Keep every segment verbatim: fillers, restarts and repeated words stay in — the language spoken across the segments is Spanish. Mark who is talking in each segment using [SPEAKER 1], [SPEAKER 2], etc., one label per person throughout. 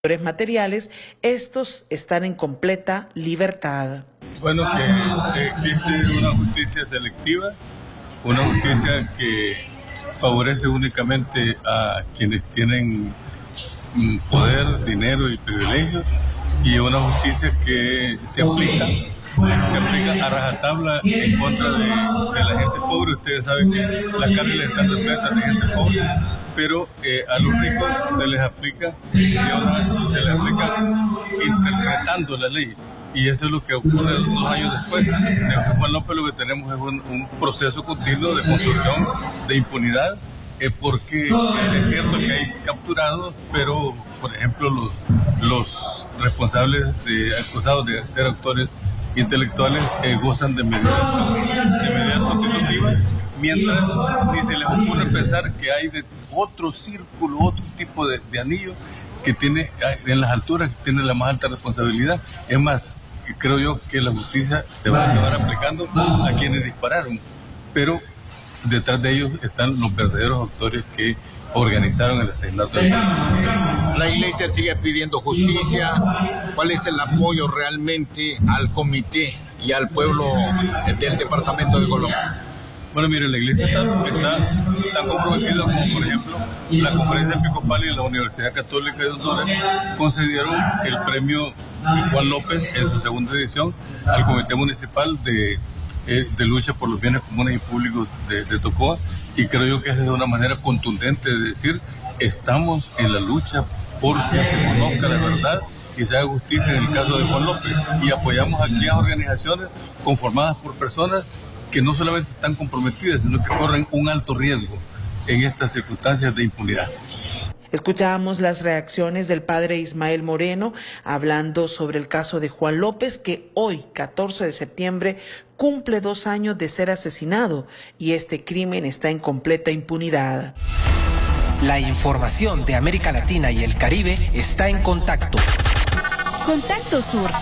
[SPEAKER 1] materiales, estos están en completa libertad.
[SPEAKER 2] Bueno, que existe una justicia selectiva, una justicia que favorece únicamente a quienes tienen poder, dinero y privilegios, y una justicia que se aplica, se aplica a rajatabla en contra de, de la gente pobre. Ustedes saben que las cárceles están repletas de gente pobre, pero eh, a los ricos se les aplica, y ahora se les aplica interpretando la ley. Y eso es lo que ocurre dos años después. En Juan López lo que tenemos es un, un proceso continuo de construcción de impunidad, eh, porque eh, es cierto que hay capturados, pero, por ejemplo, los, los responsables de, acusados de ser autores intelectuales eh, gozan de medidas, de medidas sustitutivas, mientras ni se les ocurre pensar que hay de otro círculo, otro tipo de, de anillo que tiene en las alturas, que tiene la más alta responsabilidad. Es más, creo yo que la justicia se va a acabar aplicando a quienes dispararon, pero detrás de ellos están los verdaderos autores que organizaron el asesinato del pueblo.
[SPEAKER 3] La iglesia sigue pidiendo justicia. ¿Cuál es el apoyo realmente al comité y al pueblo del departamento de Colombia?
[SPEAKER 2] Bueno, mire, la iglesia está, está tan comprometida como, por ejemplo, la Conferencia Episcopal y la Universidad Católica de Honduras concedieron el premio Juan López en su segunda edición al Comité Municipal de, eh, de Lucha por los Bienes Comunes y Públicos de, de Tocoa, y creo yo que es de una manera contundente de decir: estamos en la lucha por que se conozca la verdad y se haga justicia en el caso de Juan López, y apoyamos a aquellas organizaciones conformadas por personas que no solamente están comprometidas, sino que corren un alto riesgo en estas circunstancias de impunidad.
[SPEAKER 1] Escuchábamos las reacciones del padre Ismael Moreno hablando sobre el caso de Juan López, que hoy, catorce de septiembre, cumple dos años de ser asesinado, y este crimen está en completa impunidad.
[SPEAKER 4] La información de América Latina y el Caribe está en Contacto.
[SPEAKER 5] Contacto Sur.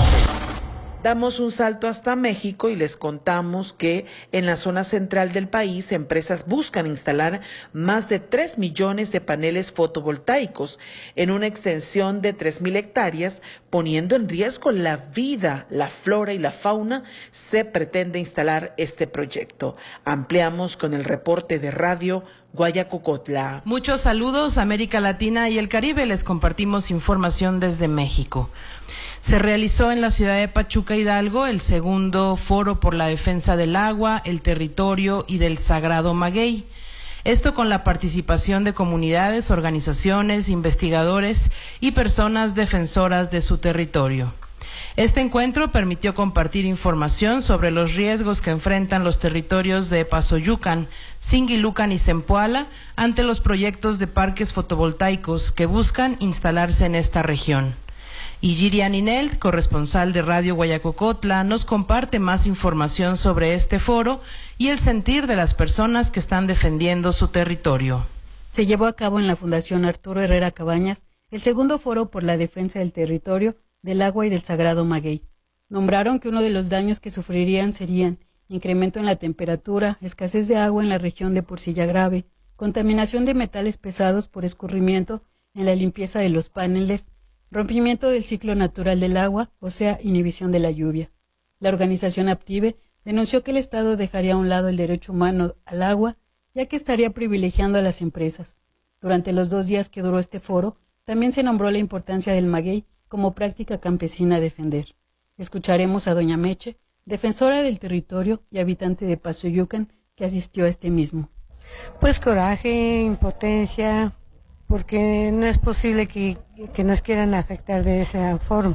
[SPEAKER 1] Damos un salto hasta México y les contamos que en la zona central del país empresas buscan instalar más de tres millones de paneles fotovoltaicos en una extensión de tres mil hectáreas, poniendo en riesgo la vida, la flora y la fauna. Se pretende instalar este proyecto. Ampliamos con el reporte de Radio Guayacocotla.
[SPEAKER 6] Muchos saludos, América Latina y el Caribe. Les compartimos información desde México. Se realizó en la ciudad de Pachuca, Hidalgo, el segundo Foro por la Defensa del Agua, el Territorio y del Sagrado Maguey. Esto con la participación de comunidades, organizaciones, investigadores y personas defensoras de su territorio. Este encuentro permitió compartir información sobre los riesgos que enfrentan los territorios de Pasoyucan, Singilucan y Zempoala ante los proyectos de parques fotovoltaicos que buscan instalarse en esta región. Y Girian Inelt, corresponsal de Radio Guayacocotla, nos comparte más información sobre este foro y el sentir de las personas que están defendiendo su territorio.
[SPEAKER 7] Se llevó a cabo en la Fundación Arturo Herrera Cabañas el segundo foro por la defensa del territorio, del agua y del Sagrado Maguey. Nombraron que uno de los daños que sufrirían serían incremento en la temperatura, escasez de agua en la región de Porcilla Grave, contaminación de metales pesados por escurrimiento en la limpieza de los paneles, rompimiento del ciclo natural del agua, o sea, inhibición de la lluvia. La organización Aptive denunció que el Estado dejaría a un lado el derecho humano al agua, ya que estaría privilegiando a las empresas. Durante los dos días que duró este foro, también se nombró la importancia del maguey como práctica campesina a defender. Escucharemos a doña Meche, defensora del territorio y habitante de Pasoyucan, que asistió a este mismo.
[SPEAKER 8] Pues coraje, impotencia, porque no es posible que, que nos quieran afectar de esa forma,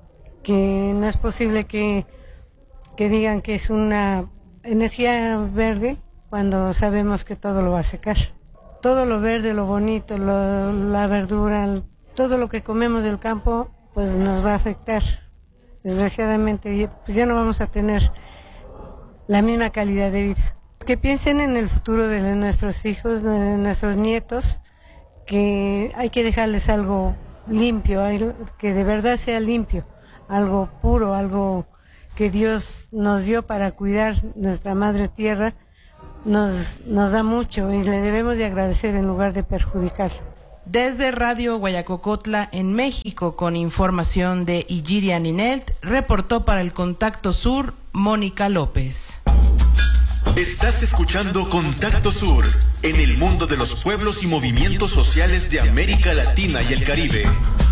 [SPEAKER 8] que no es posible que, que digan que es una energía verde cuando sabemos que todo lo va a secar. Todo lo verde, lo bonito, lo, la verdura, todo lo que comemos del campo, pues nos va a afectar. Desgraciadamente, pues ya no vamos a tener la misma calidad de vida. Que piensen en el futuro de nuestros hijos, de nuestros nietos, que hay que dejarles algo limpio, que de verdad sea limpio, algo puro, algo que Dios nos dio para cuidar nuestra madre tierra, nos, nos da mucho y le debemos de agradecer en lugar de perjudicar.
[SPEAKER 6] Desde Radio Guayacocotla en México, con información de Igiria Ninelt, reportó para el Contacto Sur Mónica López.
[SPEAKER 9] Estás escuchando Contacto Sur, en el mundo de los pueblos y movimientos sociales de América Latina y el Caribe.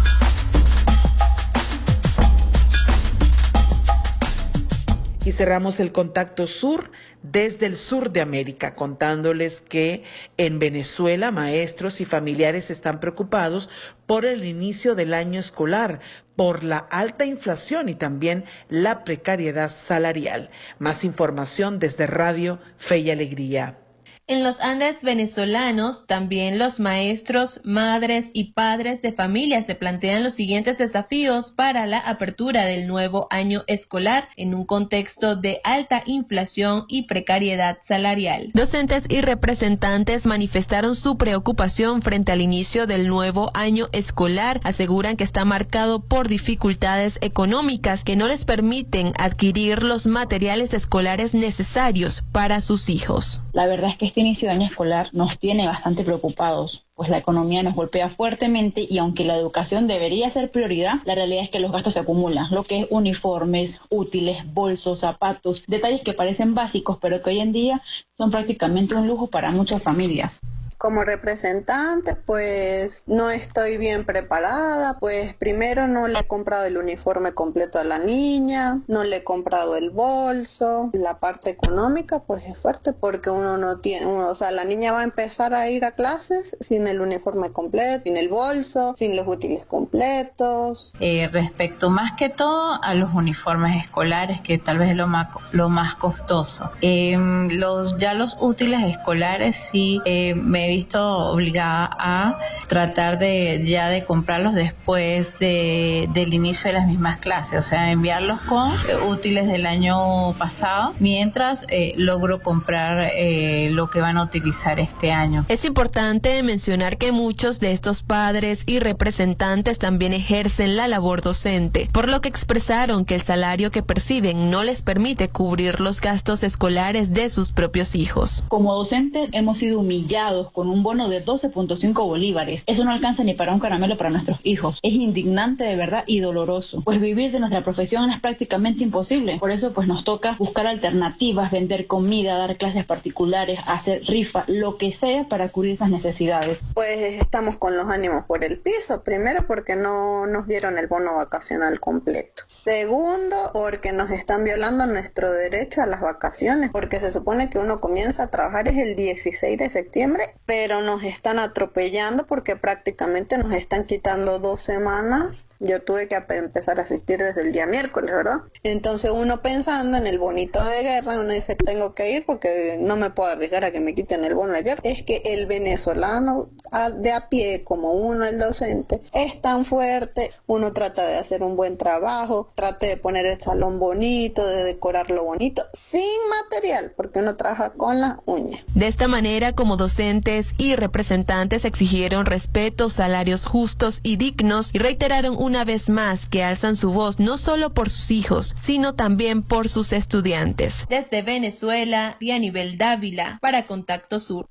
[SPEAKER 1] Y cerramos el Contacto Sur desde el sur de América, contándoles que en Venezuela maestros y familiares están preocupados por el inicio del año escolar, por la alta inflación y también la precariedad salarial. Más información desde Radio Fe y Alegría.
[SPEAKER 10] En los Andes venezolanos, también los maestros, madres y padres de familia se plantean los siguientes desafíos para la apertura del nuevo año escolar en un contexto de alta inflación y precariedad salarial. Docentes y representantes manifestaron su preocupación frente al inicio del nuevo año escolar. Aseguran que está marcado por dificultades económicas que no les permiten adquirir los materiales escolares necesarios para sus hijos.
[SPEAKER 11] La verdad es que este inicio de año escolar nos tiene bastante preocupados, pues la economía nos golpea fuertemente y aunque la educación debería ser prioridad, la realidad es que los gastos se acumulan, lo que es uniformes, útiles, bolsos, zapatos, detalles que parecen básicos pero que hoy en día son prácticamente un lujo para muchas familias.
[SPEAKER 12] Como representante, pues no estoy bien preparada, pues primero no le he comprado el uniforme completo a la niña, no le he comprado el bolso. La parte económica pues es fuerte porque uno no tiene, uno, o sea, la niña va a empezar a ir a clases sin el uniforme completo, sin el bolso, sin los útiles completos.
[SPEAKER 13] Eh, respecto más que todo a los uniformes escolares, que tal vez es lo más, lo más costoso. Eh, los, ya los útiles escolares sí eh, me he visto obligada a tratar de ya de comprarlos después de, del inicio de las mismas clases, o sea, enviarlos con eh, útiles del año pasado, mientras eh, logro comprar eh, lo que van a utilizar este año.
[SPEAKER 10] Es importante mencionar que muchos de estos padres y representantes también ejercen la labor docente, por lo que expresaron que el salario que perciben no les permite cubrir los gastos escolares de sus propios hijos.
[SPEAKER 11] Como docente hemos sido humillados con un bono de doce punto cinco bolívares. Eso no alcanza ni para un caramelo para nuestros hijos. Es indignante de verdad y doloroso, pues vivir de nuestra profesión es prácticamente imposible. Por eso pues nos toca buscar alternativas, vender comida, dar clases particulares, hacer rifa, lo que sea para cubrir esas necesidades.
[SPEAKER 12] Pues estamos con los ánimos por el piso. Primero porque no nos dieron el bono vacacional completo. Segundo porque nos están violando nuestro derecho a las vacaciones, porque se supone que uno comienza a trabajar es el dieciséis de septiembre, pero nos están atropellando porque prácticamente nos están quitando dos semanas. Yo tuve que empezar a asistir desde el día miércoles, ¿verdad? Entonces uno pensando en el bonito de guerra, uno dice tengo que ir porque no me puedo arriesgar a que me quiten el bono de guerra. Es que el venezolano de a pie, como uno el docente, es tan fuerte, uno trata de hacer un buen trabajo, trata de poner el salón bonito, de decorarlo bonito, sin material, porque uno trabaja con las uñas.
[SPEAKER 10] De esta manera, como docentes y representantes exigieron respeto, salarios justos y dignos y reiteraron una vez más que alzan su voz no solo por sus hijos, sino también por sus estudiantes. Desde Venezuela, Dianibel Dávila, para Contacto Sur.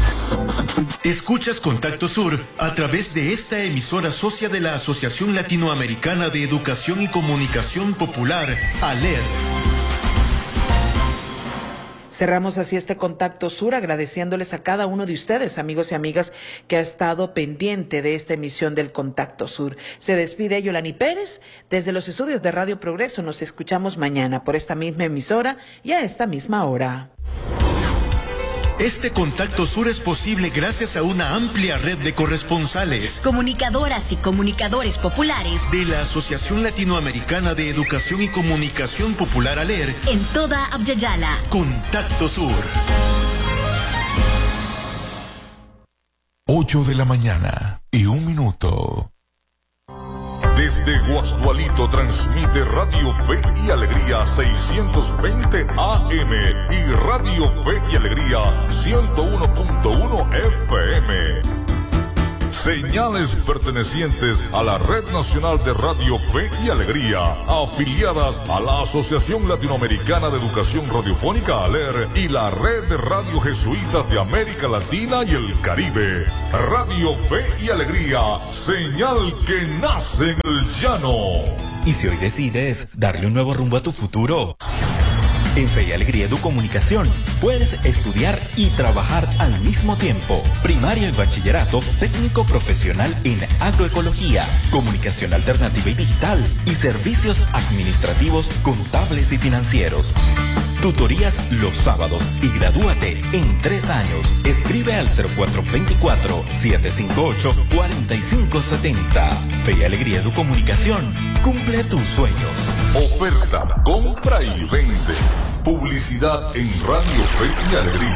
[SPEAKER 9] Escuchas Contacto Sur a través de esta emisora socia de la Asociación Latinoamericana de Educación y Comunicación Popular, ALER.
[SPEAKER 1] Cerramos así este Contacto Sur agradeciéndoles a cada uno de ustedes, amigos y amigas, que ha estado pendiente de esta emisión del Contacto Sur. Se despide Yolani Pérez desde los estudios de Radio Progreso. Nos escuchamos mañana por esta misma emisora y a esta misma hora.
[SPEAKER 9] Este Contacto Sur es posible gracias a una amplia red de corresponsales,
[SPEAKER 5] comunicadoras y comunicadores populares
[SPEAKER 9] de la Asociación Latinoamericana de Educación y Comunicación Popular, ALER,
[SPEAKER 5] en toda Abya-Yala.
[SPEAKER 9] Contacto Sur.
[SPEAKER 14] ocho de la mañana y un minuto.
[SPEAKER 15] Desde Guasdualito transmite Radio Fe y Alegría seiscientos veinte A M y Radio Fe y Alegría ciento uno punto uno F M. señales pertenecientes a la Red Nacional de Radio Fe y Alegría, afiliadas a la Asociación Latinoamericana de Educación Radiofónica ALER y la Red de Radio Jesuitas de América Latina y el Caribe. Radio Fe y Alegría, señal que nace en el llano.
[SPEAKER 16] ¿Y si hoy decides darle un nuevo rumbo a tu futuro? En Fe y Alegría Educomunicación puedes estudiar y trabajar al mismo tiempo. Primaria y bachillerato, técnico profesional en agroecología, comunicación alternativa y digital y servicios administrativos, contables y financieros. Tutorías los sábados y gradúate en tres años. Escribe al cero cuatro dos cuatro, siete cinco ocho, cuatro cinco siete cero. Fe y Alegría Educomunicación. Cumple tus sueños.
[SPEAKER 15] Oferta, compra y vende. Publicidad en Radio Fe y Alegría.